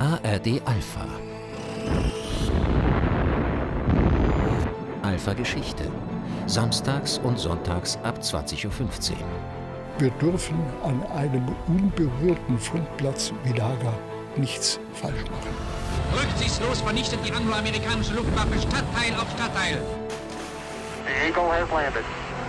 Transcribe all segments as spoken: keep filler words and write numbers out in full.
A R D Alpha. Alpha Geschichte. Samstags und sonntags ab zwanzig Uhr fünfzehn. Wir dürfen an einem unberührten Fundplatz wie Lager nichts falsch machen. Rücksichtslos vernichtet die angloamerikanische Luftwaffe Stadtteil auf Stadtteil. The Eagle has landed.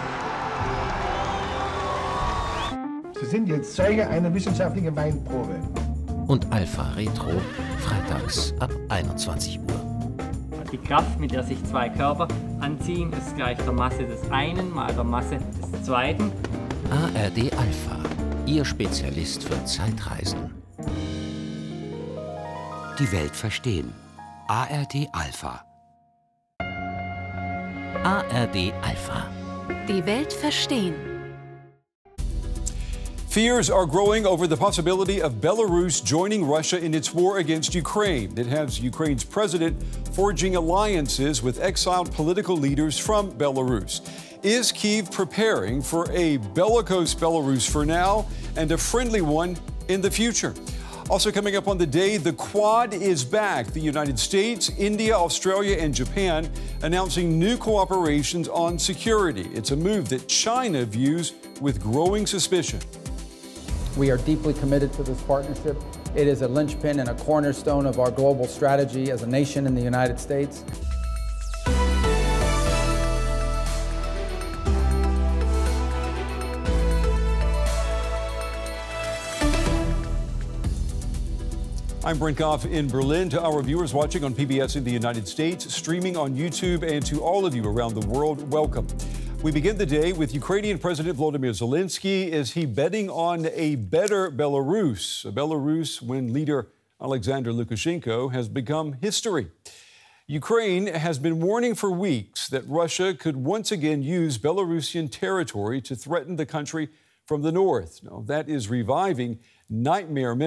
Sie sind jetzt Zeuge einer wissenschaftlichen Weinprobe. Und Alpha Retro, freitags ab einundzwanzig Uhr. Die Kraft, mit der sich zwei Körper anziehen, ist gleich der Masse des einen mal der Masse des zweiten. A R D Alpha, Ihr Spezialist für Zeitreisen. Die Welt verstehen. A R D Alpha. A R D Alpha. Die Welt verstehen. Fears are growing over the possibility of Belarus joining Russia in its war against Ukraine. It has Ukraine's president forging alliances with exiled political leaders from Belarus. Is Kyiv preparing for a bellicose Belarus for now and a friendly one in the future? Also coming up on the day, the Quad is back. The United States, India, Australia, and Japan announcing new cooperations on security. It's a move that China views with growing suspicion. We are deeply committed to this partnership. It is a linchpin and a cornerstone of our global strategy as a nation in the United States. I'm Brent Goff in Berlin. To our viewers watching on P B S in the United States, streaming on YouTube, and to all of you around the world, welcome. We begin the day with Ukrainian President Volodymyr Zelensky. Is he betting on a better Belarus? A Belarus when leader Alexander Lukashenko has become history. Ukraine has been warning for weeks that Russia could once again use Belarusian territory to threaten the country from the north. Now, that is reviving nightmare